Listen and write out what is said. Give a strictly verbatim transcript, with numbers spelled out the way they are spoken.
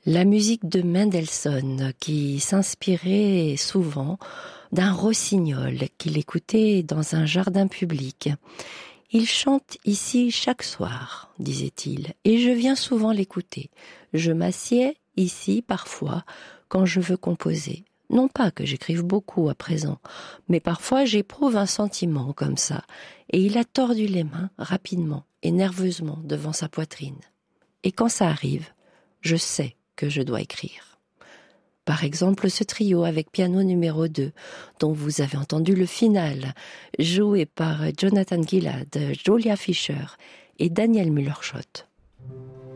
La musique de Mendelssohn, qui s'inspirait souvent d'un rossignol qu'il écoutait dans un jardin public. Il chante ici chaque soir, disait-il, et je viens souvent l'écouter. Je m'assieds ici parfois quand je veux composer. Non pas que j'écrive beaucoup à présent, mais parfois j'éprouve un sentiment comme ça, et il a tordu les mains rapidement et nerveusement devant sa poitrine. Et quand ça arrive, je sais que je dois écrire. Par exemple, ce trio avec piano numéro deux, dont vous avez entendu le final, joué par Jonathan Gilad, Julia Fischer et Daniel Müller-Schott.